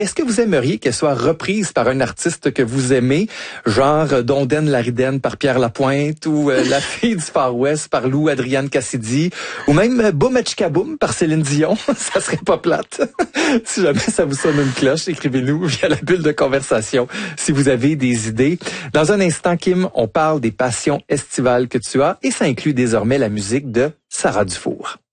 Est-ce que vous aimeriez qu'elle soit reprise par un artiste que vous aimez, genre Donden Lariden par Pierre Lapointe ou La fille du Far West par Lou Adrienne Cassidy ou même Boum Chika Boum par Céline Dion? Ça serait pas plate. Si jamais ça vous sonne une cloche, écrivez-nous via la bulle de conversation si vous avez des idées. Dans un instant, Kim, on parle des passions estivales que tu as et ça inclut désormais la musique de Sarah Dufour.